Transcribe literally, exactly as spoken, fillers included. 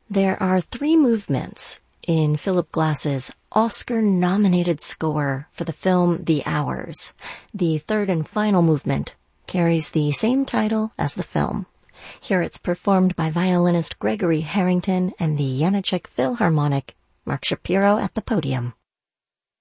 There are three movements in Philip Glass's Oscar-nominated score for the film The Hours. The third and final movement carries the same title as the film. Here it's performed by violinist Gregory Harrington and the Janáček Philharmonic. Mark Shapiro at the podium.